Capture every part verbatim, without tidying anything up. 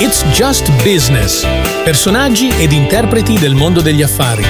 It's Just Business. Personaggi ed interpreti del mondo degli affari.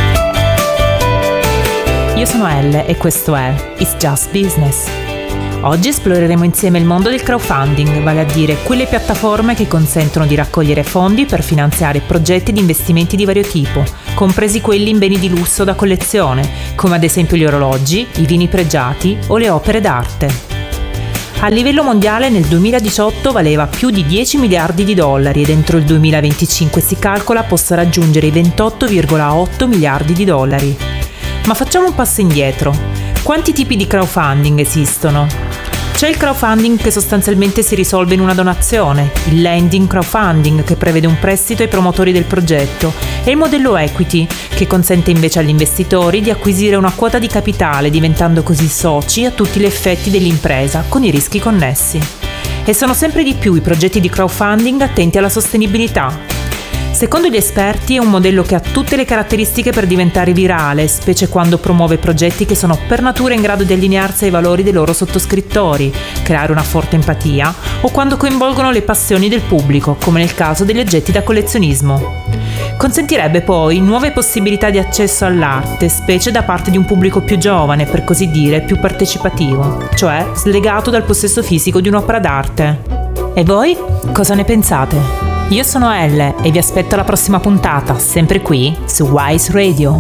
Io sono Elle e questo è It's Just Business. Oggi esploreremo insieme il mondo del crowdfunding, vale a dire quelle piattaforme che consentono di raccogliere fondi per finanziare progetti di investimenti di vario tipo, compresi quelli in beni di lusso da collezione, come ad esempio gli orologi, i vini pregiati o le opere d'arte. A livello mondiale nel duemiladiciotto valeva più di dieci miliardi di dollari ed entro il duemilaventicinque si calcola possa raggiungere i ventotto virgola otto miliardi di dollari. Ma facciamo un passo indietro. Quanti tipi di crowdfunding esistono? C'è il crowdfunding che sostanzialmente si risolve in una donazione, il lending crowdfunding che prevede un prestito ai promotori del progetto e il modello equity che consente invece agli investitori di acquisire una quota di capitale diventando così soci a tutti gli effetti dell'impresa con i rischi connessi. E sono sempre di più i progetti di crowdfunding attenti alla sostenibilità. Secondo gli esperti è un modello che ha tutte le caratteristiche per diventare virale, specie quando promuove progetti che sono per natura in grado di allinearsi ai valori dei loro sottoscrittori, creare una forte empatia o quando coinvolgono le passioni del pubblico, come nel caso degli oggetti da collezionismo. Consentirebbe poi nuove possibilità di accesso all'arte, specie da parte di un pubblico più giovane, per così dire più partecipativo, cioè slegato dal possesso fisico di un'opera d'arte. E voi? Cosa ne pensate? Io sono Elle e vi aspetto alla prossima puntata, sempre qui su Wise Radio.